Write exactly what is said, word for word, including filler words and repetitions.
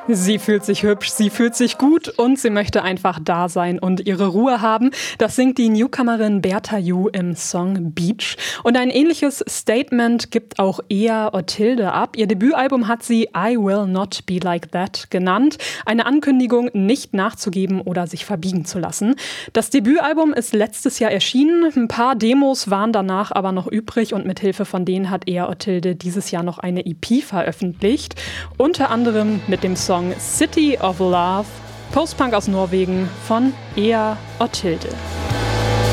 Sie fühlt sich hübsch, sie fühlt sich gut und sie möchte einfach da sein und ihre Ruhe haben. Das singt die Newcomerin Bertha Yu im Song Beach. Und ein ähnliches Statement gibt auch Ea Othilde ab. Ihr Debütalbum hat sie I Will Not Be Like That genannt. Eine Ankündigung, nicht nachzugeben oder sich verbiegen zu lassen. Das Debütalbum ist letztes Jahr erschienen. Ein paar Demos waren danach aber noch übrig und mit Hilfe von denen hat Ea Othilde dieses Jahr noch eine E P veröffentlicht. Unter anderem mit dem Song City of Love, Postpunk aus Norwegen von Ea Othilde.